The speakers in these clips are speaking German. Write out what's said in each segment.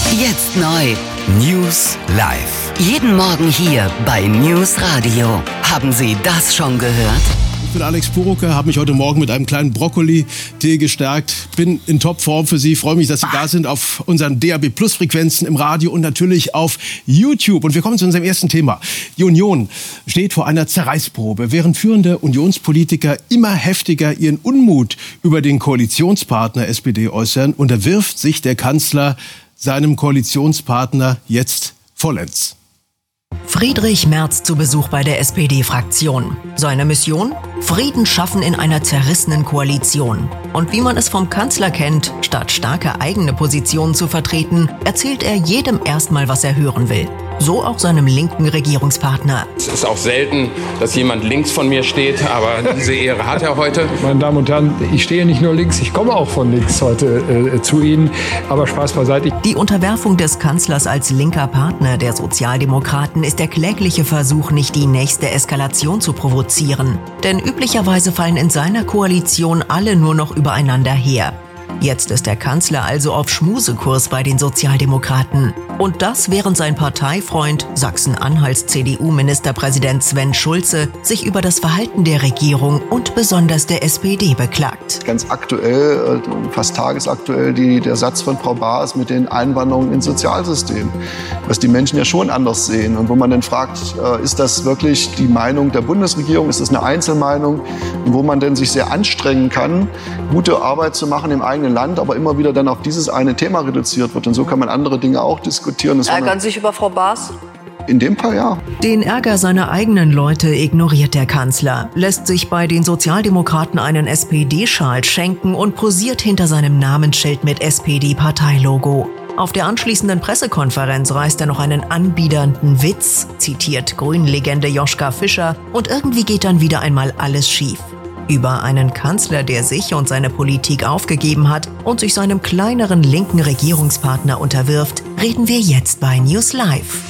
Jetzt neu. News live. Jeden Morgen hier bei News Radio. Haben Sie das schon gehört? Ich bin Alex Purucker, habe mich heute Morgen mit einem kleinen Brokkoli-Tee gestärkt. Bin in Topform für Sie. Freue mich, dass Sie da sind auf unseren DAB+-Frequenzen im Radio und natürlich auf YouTube. Und wir kommen zu unserem ersten Thema. Die Union steht vor einer Zerreißprobe. Während führende Unionspolitiker immer heftiger ihren Unmut über den Koalitionspartner SPD äußern, unterwirft sich der Kanzler seinem Koalitionspartner jetzt vollends. Friedrich Merz zu Besuch bei der SPD-Fraktion. Seine Mission? Frieden schaffen in einer zerrissenen Koalition. Und wie man es vom Kanzler kennt, statt starke eigene Positionen zu vertreten, erzählt er jedem erstmal, was er hören will. So auch seinem linken Regierungspartner. Es ist auch selten, dass jemand links von mir steht, aber diese Ehre hat er heute. Meine Damen und Herren, ich stehe nicht nur links, ich komme auch von links heute zu Ihnen. Aber Spaß beiseite. Die Unterwerfung des Kanzlers als linker Partner der Sozialdemokraten ist der klägliche Versuch, nicht die nächste Eskalation zu provozieren. Denn üblicherweise fallen in seiner Koalition alle nur noch übereinander her. Jetzt ist der Kanzler also auf Schmusekurs bei den Sozialdemokraten. Und das, während sein Parteifreund, Sachsen-Anhalts CDU-Ministerpräsident Sven Schulze, sich über das Verhalten der Regierung und besonders der SPD beklagt. Ganz aktuell, fast tagesaktuell, der Satz von Frau Baas mit den Einwanderungen ins Sozialsystem. Was die Menschen ja schon anders sehen. Und wo man dann fragt, ist das wirklich die Meinung der Bundesregierung? Ist das eine Einzelmeinung? Und wo man dann sich sehr anstrengen kann, gute Arbeit zu machen im eigenen Land, aber immer wieder dann auf dieses eine Thema reduziert wird. Und so kann man andere Dinge auch diskutieren. Ärgern Sie sich über Frau Baas? In dem Fall ja. Den Ärger seiner eigenen Leute ignoriert der Kanzler, lässt sich bei den Sozialdemokraten einen SPD-Schal schenken und posiert hinter seinem Namensschild mit SPD-Parteilogo. Auf der anschließenden Pressekonferenz reißt er noch einen anbiedernden Witz, zitiert Grünen-Legende Joschka Fischer, und irgendwie geht dann wieder einmal alles schief. Über einen Kanzler, der sich und seine Politik aufgegeben hat und sich seinem kleineren linken Regierungspartner unterwirft, reden wir jetzt bei News Live.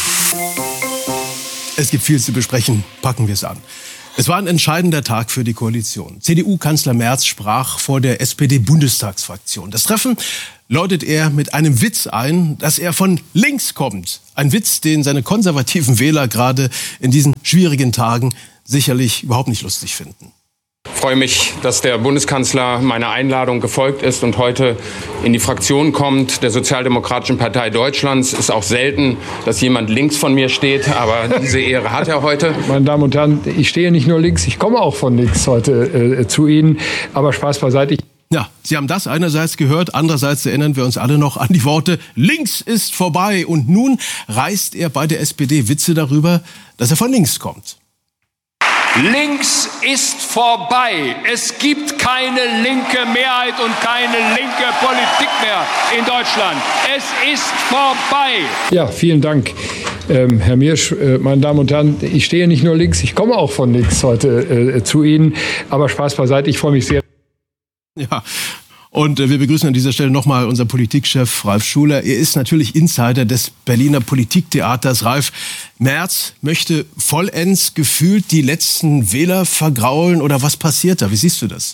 Es gibt viel zu besprechen, packen wir es an. Es war ein entscheidender Tag für die Koalition. CDU-Kanzler Merz sprach vor der SPD-Bundestagsfraktion. Das Treffen läutet er mit einem Witz ein, dass er von links kommt. Ein Witz, den seine konservativen Wähler gerade in diesen schwierigen Tagen sicherlich überhaupt nicht lustig finden. Ich freue mich, dass der Bundeskanzler meiner Einladung gefolgt ist und heute in die Fraktion kommt der Sozialdemokratischen Partei Deutschlands. Es ist auch selten, dass jemand links von mir steht, aber diese Ehre hat er heute. Meine Damen und Herren, ich stehe nicht nur links, ich komme auch von links heute zu Ihnen. Aber Spaß beiseite. Ja, Sie haben das einerseits gehört, andererseits erinnern wir uns alle noch an die Worte "Links ist vorbei". Und nun reißt er bei der SPD Witze darüber, dass er von links kommt. Links ist vorbei. Es gibt keine linke Mehrheit und keine linke Politik mehr in Deutschland. Es ist vorbei. Ja, vielen Dank, Herr Miersch. Meine Damen und Herren, ich stehe nicht nur links, ich komme auch von links heute zu Ihnen. Aber Spaß beiseite, ich freue mich sehr. Ja. Und wir begrüßen an dieser Stelle nochmal unseren Politikchef Ralf Schuler. Er ist natürlich Insider des Berliner Politiktheaters. Ralf, Merz möchte vollends gefühlt die letzten Wähler vergraulen oder was passiert da? Wie siehst du das?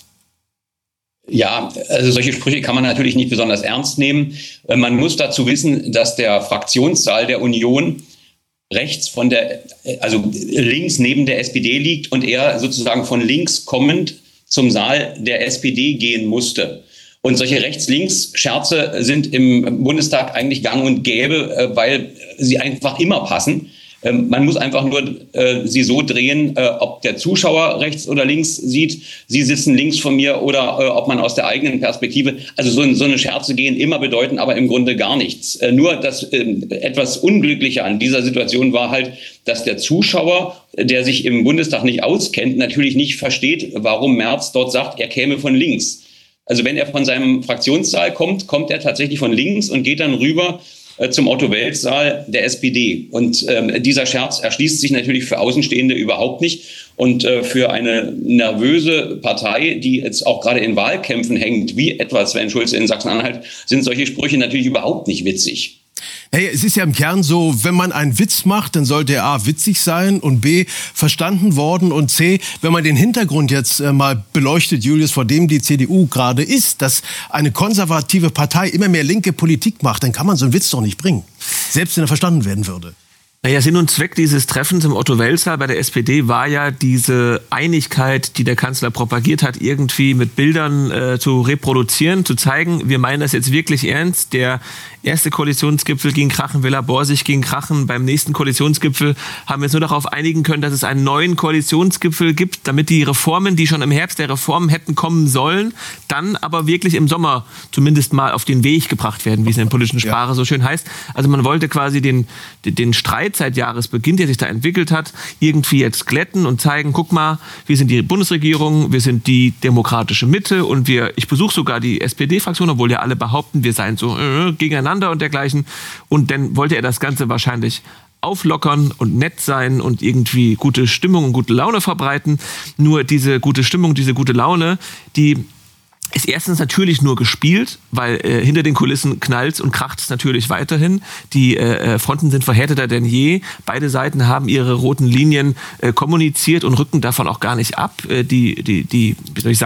Ja, also solche Sprüche kann man natürlich nicht besonders ernst nehmen. Man muss dazu wissen, dass der Fraktionssaal der Union rechts also links neben der SPD liegt und er sozusagen von links kommend zum Saal der SPD gehen musste. Und solche Rechts-Links-Scherze sind im Bundestag eigentlich gang und gäbe, weil sie einfach immer passen. Man muss einfach nur sie so drehen, ob der Zuschauer rechts oder links sieht, sie sitzen links von mir oder ob man aus der eigenen Perspektive. Also so eine Scherze gehen immer bedeuten aber im Grunde gar nichts. Nur das etwas Unglückliche an dieser Situation war halt, dass der Zuschauer, der sich im Bundestag nicht auskennt, natürlich nicht versteht, warum Merz dort sagt, er käme von links. Also wenn er von seinem Fraktionssaal kommt, kommt er tatsächlich von links und geht dann rüber zum Otto-Wels-Saal der SPD. Und dieser Scherz erschließt sich natürlich für Außenstehende überhaupt nicht. Und für eine nervöse Partei, die jetzt auch gerade in Wahlkämpfen hängt, wie etwa Sven Schulze in Sachsen-Anhalt, sind solche Sprüche natürlich überhaupt nicht witzig. Naja, es ist ja im Kern so, wenn man einen Witz macht, dann sollte er A, witzig sein und B, verstanden worden und C, wenn man den Hintergrund jetzt mal beleuchtet, Julius, vor dem die CDU gerade ist, dass eine konservative Partei immer mehr linke Politik macht, dann kann man so einen Witz doch nicht bringen, selbst wenn er verstanden werden würde. Naja, Sinn und Zweck dieses Treffens im Otto-Wels-Saal bei der SPD war ja diese Einigkeit, die der Kanzler propagiert hat, irgendwie mit Bildern zu reproduzieren, zu zeigen, wir meinen das jetzt wirklich ernst. Der erste Koalitionsgipfel ging krachen, Villa Borsig ging krachen. Beim nächsten Koalitionsgipfel haben wir uns nur darauf einigen können, dass es einen neuen Koalitionsgipfel gibt, damit die Reformen, die schon im Herbst der Reformen hätten kommen sollen, dann aber wirklich im Sommer zumindest mal auf den Weg gebracht werden, wie es in der politischen Sprache so schön heißt. Also man wollte quasi den Streit seit Jahresbeginn, der sich da entwickelt hat, irgendwie jetzt glätten und zeigen, guck mal, wir sind die Bundesregierung, wir sind die demokratische Mitte und ich besuche sogar die SPD-Fraktion, obwohl ja alle behaupten, wir seien so gegeneinander und dergleichen. Und dann wollte er das Ganze wahrscheinlich auflockern und nett sein und irgendwie gute Stimmung und gute Laune verbreiten. Nur diese gute Stimmung, diese gute Laune, die ist erstens natürlich nur gespielt, weil hinter den Kulissen knallt's und kracht's natürlich weiterhin. Die Fronten sind verhärteter denn je. Beide Seiten haben ihre roten Linien kommuniziert und rücken davon auch gar nicht ab. Die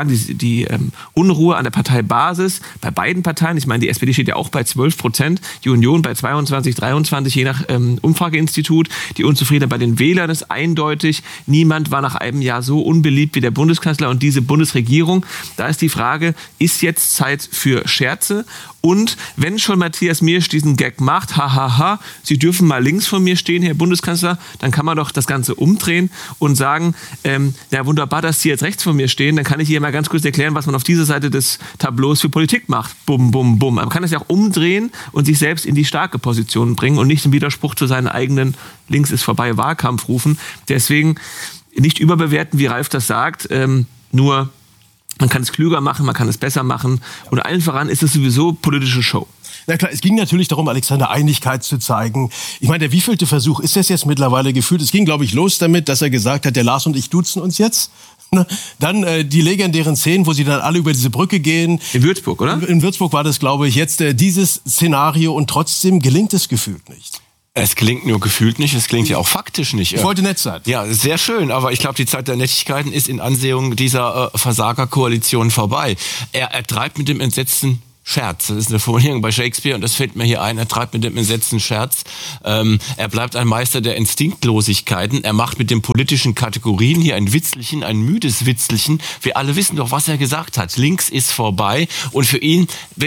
Unruhe an der Parteibasis bei beiden Parteien, ich meine, die SPD steht ja auch bei 12%, die Union bei 22, 23, je nach Umfrageinstitut. Die Unzufriedenheit bei den Wählern ist eindeutig. Niemand war nach einem Jahr so unbeliebt wie der Bundeskanzler und diese Bundesregierung. Da ist die Frage, ist jetzt Zeit für Scherze? Und wenn schon Matthias Miersch diesen Gag macht, hahaha, Sie dürfen mal links von mir stehen, Herr Bundeskanzler, dann kann man doch das Ganze umdrehen und sagen, ja wunderbar, dass Sie jetzt rechts von mir stehen, dann kann ich hier mal ganz kurz erklären, was man auf dieser Seite des Tableaus für Politik macht. Bum, bum, bum. Man kann das ja auch umdrehen und sich selbst in die starke Position bringen und nicht im Widerspruch zu seinen eigenen links ist vorbei Wahlkampf rufen. Deswegen nicht überbewerten, wie Ralf das sagt, nur man kann es klüger machen, man kann es besser machen. Und allen voran ist es sowieso politische Show. Na klar, es ging natürlich darum, Alexander, Einigkeit zu zeigen. Ich meine, der wievielte Versuch ist das jetzt mittlerweile gefühlt? Es ging, glaube ich, los damit, dass er gesagt hat, der Lars und ich duzen uns jetzt. Dann die legendären Szenen, wo sie dann alle über diese Brücke gehen. In Würzburg, oder? In Würzburg war das, glaube ich, jetzt dieses Szenario. Und trotzdem gelingt es gefühlt nicht. Es klingt nur gefühlt nicht, es klingt ja auch faktisch nicht. Ich wollte nett sein. Ja, sehr schön, aber ich glaube, die Zeit der Nettigkeiten ist in Ansehung dieser Versagerkoalition vorbei. Er treibt mit dem Entsetzen Scherz. Das ist eine Formulierung bei Shakespeare und das fällt mir hier ein. Er treibt mit dem Entsetzen Scherz. Er bleibt ein Meister der Instinktlosigkeiten. Er macht mit den politischen Kategorien hier ein Witzelchen, ein müdes Witzelchen. Wir alle wissen doch, was er gesagt hat. Links ist vorbei und für ihn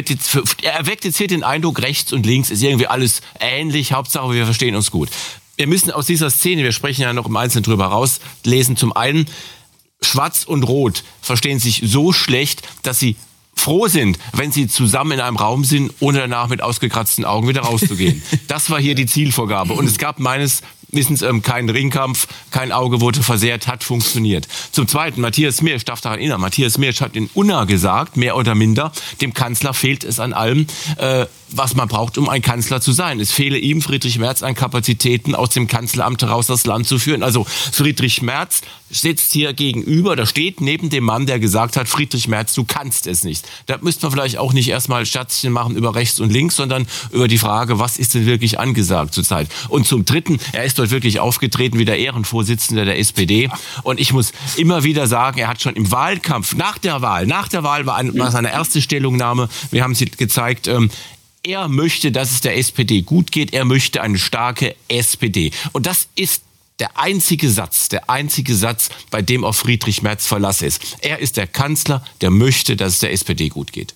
er erweckt jetzt hier den Eindruck, rechts und links ist irgendwie alles ähnlich. Hauptsache, wir verstehen uns gut. Wir müssen aus dieser Szene, wir sprechen ja noch im Einzelnen drüber rauslesen. Zum einen, Schwarz und Rot verstehen sich so schlecht, dass sie froh sind, wenn sie zusammen in einem Raum sind, ohne danach mit ausgekratzten Augen wieder rauszugehen. Das war hier die Zielvorgabe. Und es gab meines Wissens keinen Ringkampf, kein Auge wurde versehrt, hat funktioniert. Zum Zweiten, Matthias Miersch, darf daran erinnern, Matthias Miersch hat in Unna gesagt, mehr oder minder, dem Kanzler fehlt es an allem, was man braucht, um ein Kanzler zu sein. Es fehle ihm, Friedrich Merz, an Kapazitäten, aus dem Kanzleramt heraus das Land zu führen. Also Friedrich Merz sitzt hier gegenüber, da steht neben dem Mann, der gesagt hat, Friedrich Merz, du kannst es nicht. Da müsste man vielleicht auch nicht erstmal Scherzchen machen über rechts und links, sondern über die Frage, was ist denn wirklich angesagt zurzeit? Und zum Dritten, er ist dort wirklich aufgetreten wie der Ehrenvorsitzende der SPD. Und ich muss immer wieder sagen, er hat schon im Wahlkampf, nach der Wahl war seine erste Stellungnahme, wir haben sie gezeigt, er möchte, dass es der SPD gut geht, er möchte eine starke SPD. Und das ist der einzige Satz, bei dem auf Friedrich Merz Verlass ist. Er ist der Kanzler, der möchte, dass es der SPD gut geht.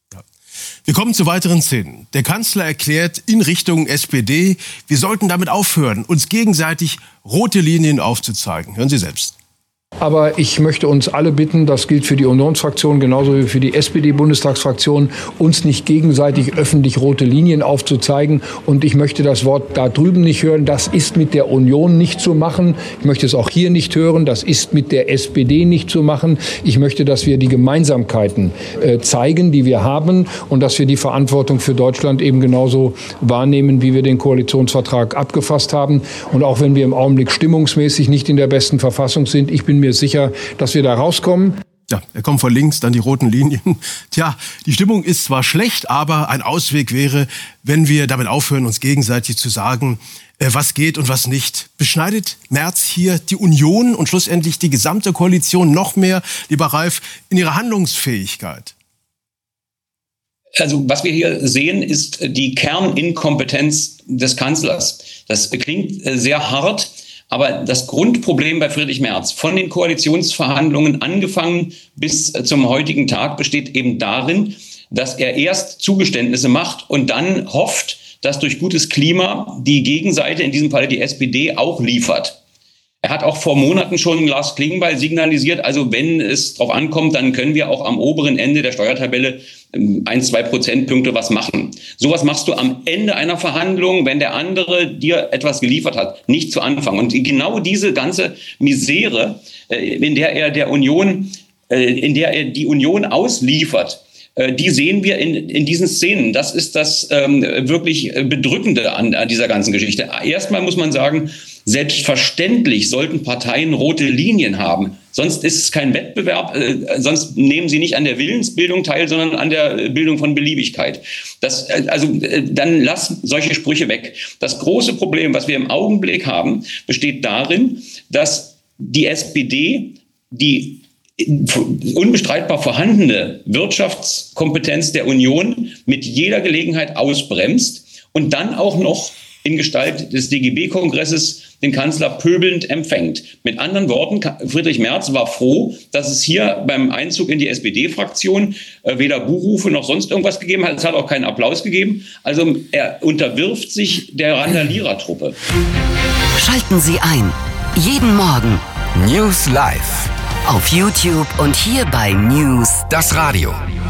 Wir kommen zu weiteren Szenen. Der Kanzler erklärt in Richtung SPD, wir sollten damit aufhören, uns gegenseitig rote Linien aufzuzeigen. Hören Sie selbst. Aber ich möchte uns alle bitten, das gilt für die Unionsfraktion genauso wie für die SPD-Bundestagsfraktion, uns nicht gegenseitig öffentlich rote Linien aufzuzeigen. Und ich möchte das Wort da drüben nicht hören. Das ist mit der Union nicht zu machen. Ich möchte es auch hier nicht hören. Das ist mit der SPD nicht zu machen. Ich möchte, dass wir die Gemeinsamkeiten zeigen, die wir haben und dass wir die Verantwortung für Deutschland eben genauso wahrnehmen, wie wir den Koalitionsvertrag abgefasst haben. Und auch wenn wir im Augenblick stimmungsmäßig nicht in der besten Verfassung sind, ich bin mir sicher, dass wir da rauskommen. Ja, er kommt von links, dann die roten Linien. Tja, die Stimmung ist zwar schlecht, aber ein Ausweg wäre, wenn wir damit aufhören, uns gegenseitig zu sagen, was geht und was nicht. Beschneidet Merz hier die Union und schlussendlich die gesamte Koalition noch mehr, lieber Ralf, in ihrer Handlungsfähigkeit? Also was wir hier sehen, ist die Kerninkompetenz des Kanzlers. Das klingt sehr hart, aber das Grundproblem bei Friedrich Merz, von den Koalitionsverhandlungen angefangen bis zum heutigen Tag, besteht eben darin, dass er erst Zugeständnisse macht und dann hofft, dass durch gutes Klima die Gegenseite, in diesem Fall die SPD, auch liefert. Er hat auch vor Monaten schon Lars Klingbeil signalisiert, also wenn es drauf ankommt, dann können wir auch am oberen Ende der Steuertabelle 1-2 Prozentpunkte was machen. Sowas machst du am Ende einer Verhandlung, wenn der andere dir etwas geliefert hat, nicht zu Anfang. Und genau diese ganze Misere, in der er die Union ausliefert, die sehen wir in diesen Szenen. Das ist das wirklich Bedrückende an dieser ganzen Geschichte. Erstmal muss man sagen, selbstverständlich sollten Parteien rote Linien haben. Sonst ist es kein Wettbewerb, sonst nehmen sie nicht an der Willensbildung teil, sondern an der Bildung von Beliebigkeit. Dann lass solche Sprüche weg. Das große Problem, was wir im Augenblick haben, besteht darin, dass die SPD die unbestreitbar vorhandene Wirtschaftskompetenz der Union mit jeder Gelegenheit ausbremst und dann auch noch in Gestalt des DGB-Kongresses den Kanzler pöbelnd empfängt. Mit anderen Worten, Friedrich Merz war froh, dass es hier beim Einzug in die SPD-Fraktion weder Buhrufe noch sonst irgendwas gegeben hat. Es hat auch keinen Applaus gegeben. Also er unterwirft sich der Randalierertruppe. Schalten Sie ein. Jeden Morgen. News Live. Auf YouTube und hier bei News. Das Radio.